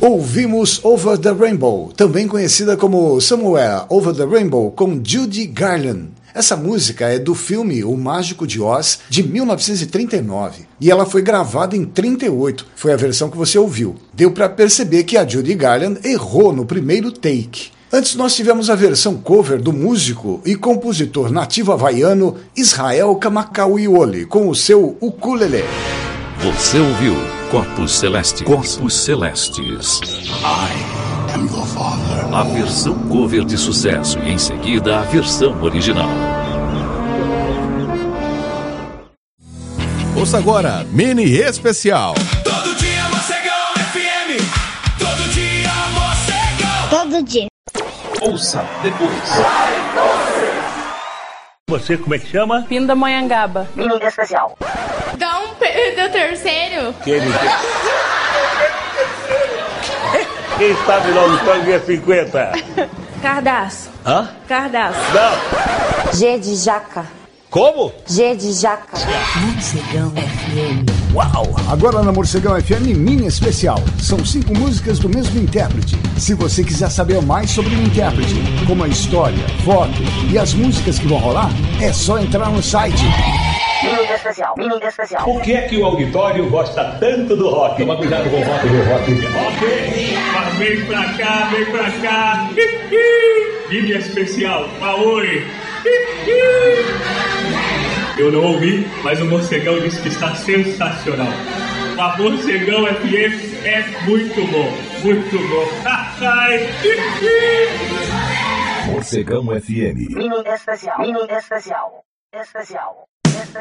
Ouvimos Over the Rainbow, também conhecida como Somewhere Over the Rainbow, com Judy Garland. Essa música é do filme O Mágico de Oz, de 1939, e ela foi gravada em 1938, foi a versão que você ouviu. Deu para perceber que a Judy Garland errou no primeiro take. Antes nós tivemos a versão cover do músico e compositor nativo havaiano Israel Kamakawiwo'ole, com o seu ukulele. Você ouviu Corpos Celestes. Corpos Celestes. I am your father. A versão cover de sucesso e em seguida a versão original. Ouça agora, mini especial. Todo dia Mocegão FM. Todo dia Mocegão. Todo dia. Ouça depois. Você, como é que chama? Pindamonhangaba. Mini especial. Dá um P do terceiro. Quem sabe lá no Tango é 50? Cardaço. Hã? Cardaço. Não. G de jaca. Como? G de jaca. Morcegão FM. Uau! Agora na Morcegão FM Mini Especial. São 5 músicas do mesmo intérprete. Se você quiser saber mais sobre o intérprete, como a história, foto e as músicas que vão rolar, é só entrar no site. Mini especial. Mini especial. Por que é que o auditório gosta tanto do rock? Toma cuidado com o rock do rock. Ok, mas vem pra cá. Mini especial, Maoi. Eu não ouvi, mas o Morcegão disse que está sensacional. A Morcegão FM é muito bom, muito bom. Morcegão FM. Mini especial. Mini especial. Especial.